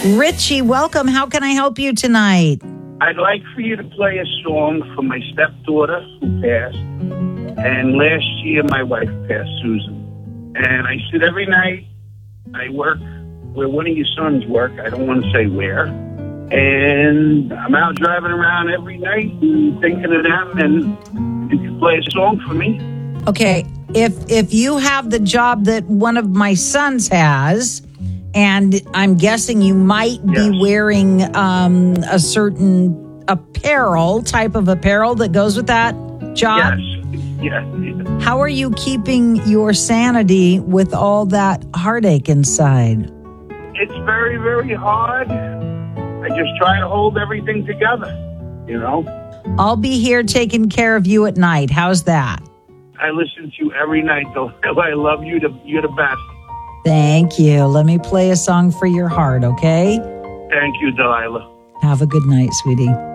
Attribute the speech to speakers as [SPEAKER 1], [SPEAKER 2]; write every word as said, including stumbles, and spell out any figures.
[SPEAKER 1] Richie, welcome. How can I help you tonight?
[SPEAKER 2] I'd like for you to play a song for my stepdaughter who passed. And last year, my wife passed, Susan. And I sit every night. I work where one of your sons work. I don't want to say where. And I'm out driving around every night and thinking of them. And you can play a song for me.
[SPEAKER 1] Okay, if if you have the job that one of my sons has, and I'm guessing you might
[SPEAKER 2] Yes.
[SPEAKER 1] be wearing um, a certain apparel, type of apparel that goes with that job.
[SPEAKER 2] Yes. Yes.
[SPEAKER 1] How are you keeping your sanity with all that heartache inside?
[SPEAKER 2] It's very, very hard. I just try to hold everything together, you know?
[SPEAKER 1] I'll be here taking care of you at night. How's that?
[SPEAKER 2] I listen to you every night, though. I love you. To, you're the best.
[SPEAKER 1] Thank you. Let me play a song for your heart, okay?
[SPEAKER 2] Thank you, Delilah.
[SPEAKER 1] Have a good night, sweetie.